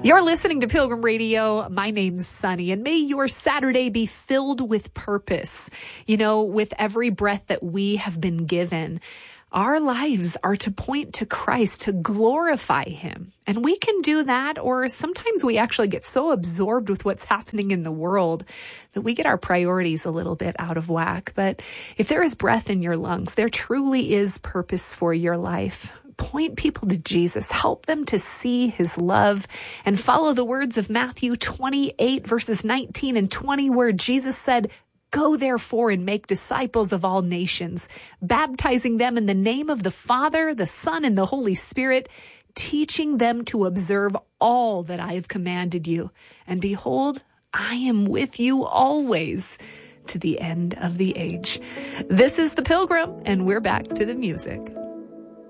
You're listening to Pilgrim Radio. My name's Sunny, and may your Saturday be filled with purpose. You know, with every breath that we have been given, our lives are to point to Christ, to glorify Him. And we can do that, or sometimes we actually get so absorbed with what's happening in the world that we get our priorities a little bit out of whack. But if there is breath in your lungs, there truly is purpose for your life. Point people to Jesus, help them to see His love, and follow the words of Matthew 28 verses 19 and 20, where Jesus said, "Go therefore and make disciples of all nations, baptizing them in the name of the Father, the Son, and the Holy Spirit, teaching them to observe all that I have commanded you. And behold, I am with you always to the end of the age." This is The Pilgrim, and we're back to the music.